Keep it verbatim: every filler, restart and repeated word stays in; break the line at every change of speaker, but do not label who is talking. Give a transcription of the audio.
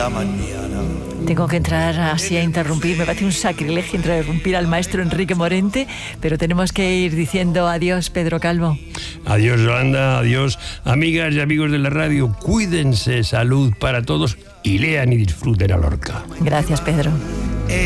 la mañana.
Tengo que entrar así a interrumpir, me parece un sacrilegio interrumpir al maestro Enrique Morente, pero tenemos que ir diciendo adiós, Pedro Calvo.
Adiós, Yolanda, adiós, amigas y amigos de la radio, cuídense, salud para todos y lean y disfruten a Lorca.
Gracias, Pedro.